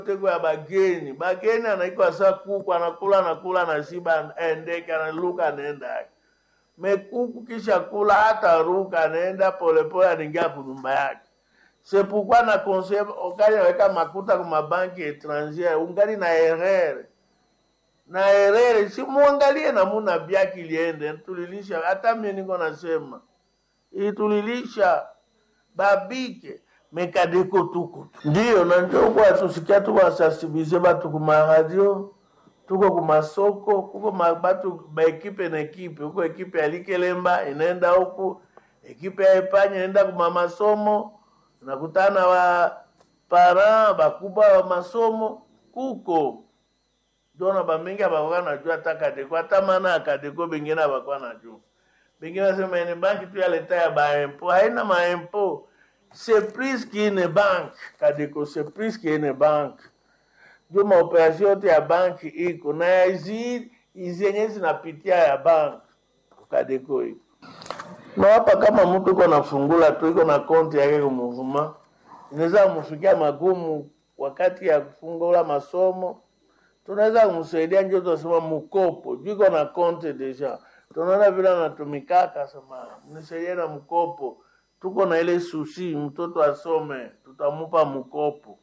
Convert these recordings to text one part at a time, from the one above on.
Tego ya bageni anaikuwa saa kuku anakula na shiba endeke analuka anaenda. Mekuku kisha kula hata ruka anaenda polepole anaingia kunyumba yake. C'est pourquoi na conseil okali weka makuta kwa mabanki étrangère ungali na erreur. Na erreur si muangalie namuna biaki liende tulilisha hata mimi niko nasema. Tulilisha babike mekadeko tuko. Ndio na ndio kwa tusikia tu wasasibize batu kuma radio, tuko kuma soko, kuko mabatu ba ekipe na ekipe, huko ekipe ya Likelemba inaenda huko, ekipe ya Epanya inaenda kuma masomo, nakutana wa para bakubwa wa masomo kuko. Dona ba mingi abakwa najua takadeko, hata maana akadeko bengine abakwa najua. Bengine sema ni banki tu ya leta ya ba impo, haina ma impo. C'est plus qu'une banque, Kadeko, c'est plus qu'une banque. Juma operasyon yote ya banki iko, na hizi yenye zinapitia ya banki, Kadeko iko. Na hapa kama mtu iko nafungula tu, iko na konti yake kwa muvuma, inaweza kumfikia magumu wakati ya kufungula masomo, tunaweza kumsaidia ndio tunasema mkopo, juu iko na konti deja. Tunaona vile anatumikaka sema, mnisaidie na mkopo. Tuko na ile susi mtoto asome tutamupa mkopo.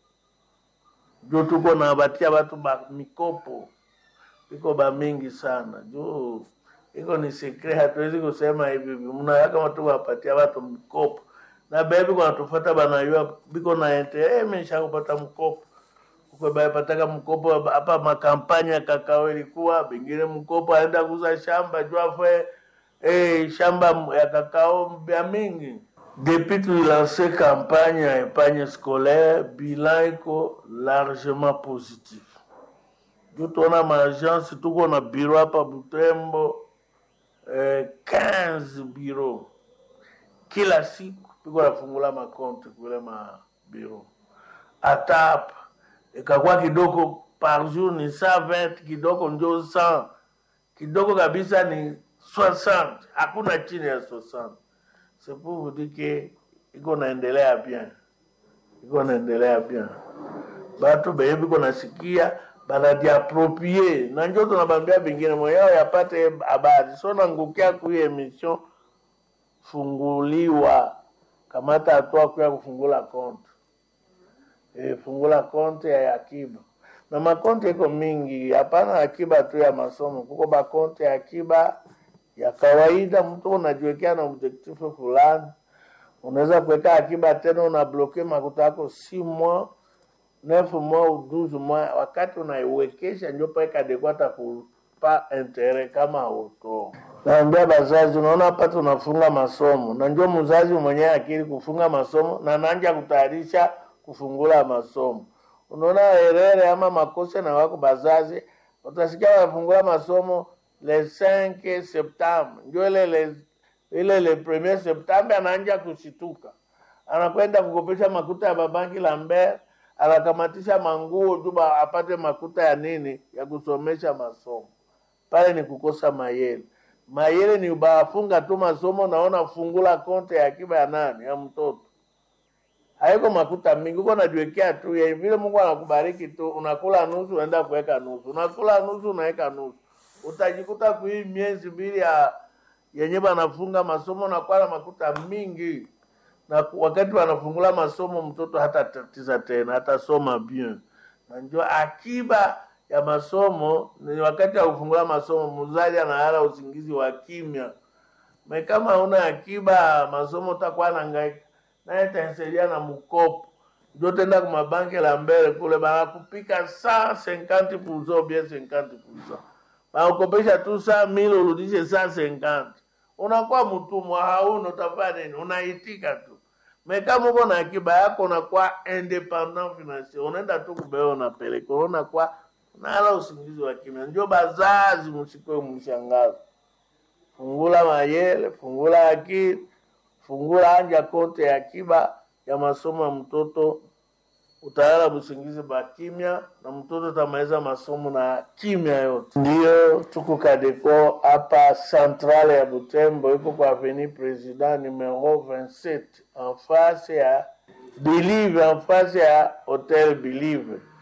Jo tuko na batia watu ba mikopo. Iko ba mingi sana. Jo iko ni secret hatuwezi kusema hivi. Mnaweka kama tu wapatia watu mkopo. Na baby kwa tufuata banayua biko na ente mesha kupata mkopo. Uko baya pataka mkopo hapa makampanya kakao ilikuwa bingine mkopo aenda kuuza shamba jo afa shamba ya kakao bia mingi. Depuis qu'il a lancé campagne à épargne scolaire, bilan est largement positif. Nous avons ma agence, tout qu'on a bureau à Butembo, 15 bureaux. Kila siku, tuko na fungula ma compte kule ma bureau. Atap, ikakuwa kidogo par jour ni 120, kidogo ndio 100, kidogo kabisa ni 60, hakuna chini ya 60. C'est pour vous dire que iko naendelea bien. Iko naendelea bien. Batu bebi kona sikia banadiaproprie. Na njoo tunabambia bingine moyo yapate habari. So nangukia kuye emission funguliwa kamata hatua kuya kufungula konti. Fungula konti ya akiba. Na makonti iko mingi, hapana akiba tu ya masomo. Kuko ba konti ya akiba ya kawaida mtu unajiwekea na objectif fulani. Unaweza kuweka akiba tena unabloke makuta yako 6 mois, 9 mois au 12 mois. Wakati unaiwekesha ndio pale kadekwata kupa intérêt kama auto. Naambia bazazi unaona hapa tunafunga masomo. Na ndio mzazi mwenyewe akili kufunga masomo na anaanza kutayarisha kufungula masomo. Unaona erere ama makosa na wako bazazi utasikia wanafungula masomo le 5 septembre. Ndio ile le 1er septembre anaanza kushituka. Anakwenda kukopesha makuta ya babanki Lambert, anakamatisha manguo juba apate makuta ya nini ya kusomesha masomo. Pale ni kukosa mayele. Mayele ni ubafunga tu masomo naona fungula konti ya akiba ya nani ya mtoto. Haiko makuta mingi uko najiwekea tu ya vile Mungu anakubariki tu unakula nusu unaenda kuweka nusu. Unakula nusu unaweka nusu. Utajikuta kwa hii miezi 2 ya yenye banafunga masomo na kwa makuta mingi. Na wakati wanafungula masomo mtoto hata tatiza tena hata soma bien. Na ndio akiba ya masomo ni wakati wa kufungula masomo mzazi analala usingizi wa kimya. Na kama una akiba masomo utakuwa anahangaika. Na itanisaidia na mkopo. Ndio tenda kwa mabanki Lambert kule banakupika 150% bien 50%. Ukopesha tu 100,000 urudishe 150. Unakuwa mtumwa hauna utafanya nini? Unaitika tu. Kama uko na akiba yako unakuwa independent financier. Unaenda tu kubeo unapeleka. Unakuwa nala usingizi wa kimya. Ndio bazazi msikoe mshangazo. Fungula mayele, fungula akili, fungula anja konti ya akiba ya masomo ya mtoto. Utalala usingizi ba kimya na mtoto tamaliza masomo na kimya yote. Ndio tuko Kadeko hapa centrale ya Butembo iko kwa avenue President numero 27 en face ya Believe, en face ya Hotel Believe.